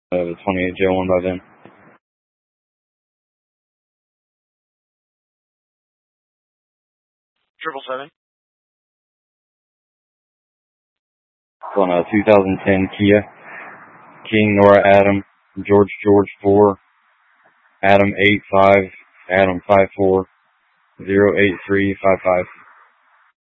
The 28J1 by then. 777. On a 2010 Kia. King Nora Adam, George 4, Adam 85, Adam 54, 08355.